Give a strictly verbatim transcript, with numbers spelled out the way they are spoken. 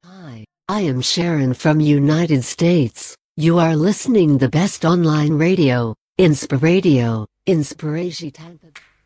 Hi, I am Sharon from United States. You are listening the best online radio, Inspiradio, Inspiration Tampa.